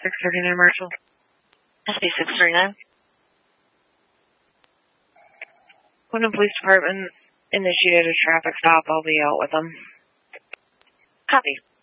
639 Marshall. SB 639. When the police department initiated a traffic stop, I'll be out with them. Copy.